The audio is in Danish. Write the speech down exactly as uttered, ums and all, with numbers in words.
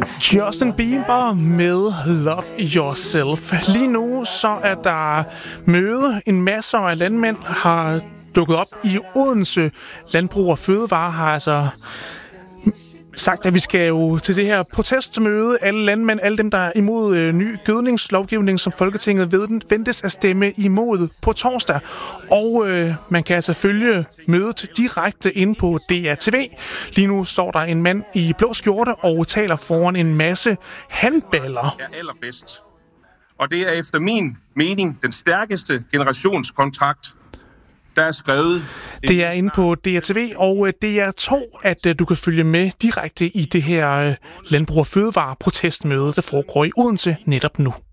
Justin Bieber med Love Yourself. Lige nu så er der møde. En masse af landmænd har dukket op i Odense. Landbrug og Fødevare har altså sagt, at vi skal jo til det her protestmøde. Alle landmænd, alle dem, der er imod øh, ny gødningslovgivning, som Folketinget ved, ventes at stemme imod på torsdag. Og øh, man kan altså følge mødet direkte ind på D R T V. Lige nu står der en mand i blå skjorte og taler foran en masse handballer. Er allerbedst. Og det er efter min mening den stærkeste generationskontrakt, der er skrevet. Det er inde på D R T V og D R to, at du kan følge med direkte i det her Landbrug og Fødevare protestmøde, der foregår i Odense netop nu.